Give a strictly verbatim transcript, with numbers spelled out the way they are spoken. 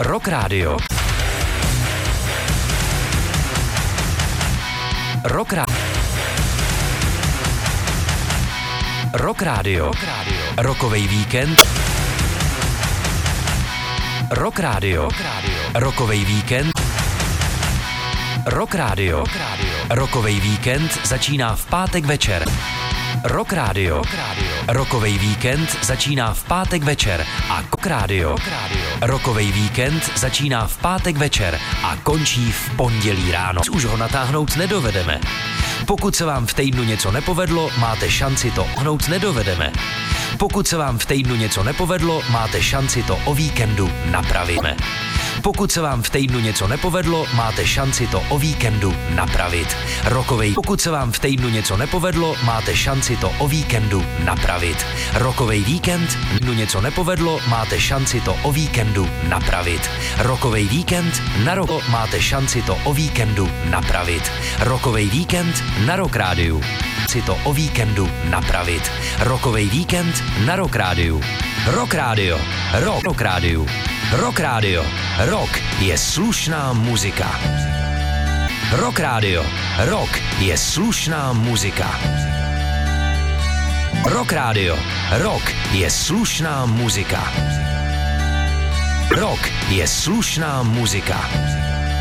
Rock Radio. Rock Radio. Rock Radio. Rockovej víkend. Rock Radio. Rockovej víkend. Rock Radio. Rockovej víkend začíná v pátek večer. Rock Radio. Rockovej víkend začíná v pátek večer a Rock Radio. Rockovej víkend začíná v pátek večer a končí v pondělí ráno. Už ho natáhnout nedovedeme. Pokud se vám v týdnu něco nepovedlo, máte šanci to ohnout nedovedeme. Pokud se vám v týdnu něco nepovedlo, máte šanci to o víkendu napravíme. Pokud se vám v týdnu něco nepovedlo, máte šanci to o víkendu napravit. Rockovej. Pokud se vám v týdnu něco nepovedlo, máte šanci to o víkendu napravit. Rockovej víkend. Nu něco nepovedlo, máte šanci to o víkendu napravit. Rockovej víkend. Na roko máte šanci to o víkendu napravit. Rockovej víkend na Rock Rádiu. Si to o víkendu napravit. Rockovej víkend na Rock Rádiu. Rock Radio. Rock, Rock Rádiu. Rock Radio. Rock je slušná muzika. Rock Radio. Rock je slušná muzika. Rock Radio. Rock je slušná muzika. Rock je slušná muzika.